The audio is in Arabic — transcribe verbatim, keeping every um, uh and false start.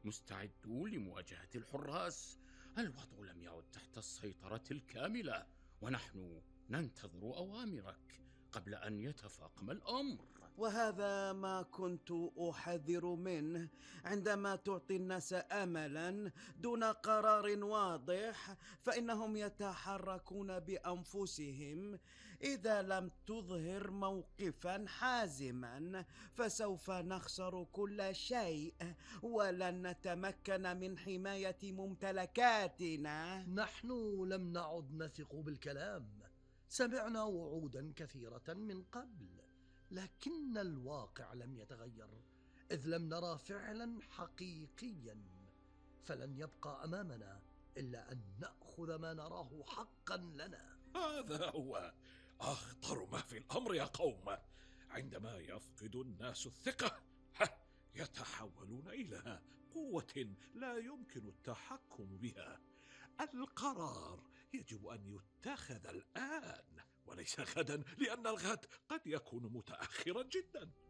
مستعدون لمواجهة الحراس. الوضع لم يعد تحت السيطرة الكاملة، ونحن ننتظر أوامرك قبل أن يتفاقم الأمر. وهذا ما كنت أحذر منه. عندما تعطي الناس أملا دون قرار واضح فإنهم يتحركون بأنفسهم. إذا لم تظهر موقفا حازما فسوف نخسر كل شيء، ولن نتمكن من حماية ممتلكاتنا. نحن لم نعد نثق بالكلام. سمعنا وعودا كثيرة من قبل، لكن الواقع لم يتغير، إذ لم نرى فعلا حقيقيا. فلن يبقى أمامنا إلا أن نأخذ ما نراه حقا لنا. هذا هو أخطر ما في الأمر يا قوم. عندما يفقد الناس الثقة يتحولون إلى قوة لا يمكن التحكم بها. القرار يجب أن يتخذ الآن وليس غدا، لأن الغد قد يكون متأخرا جدا.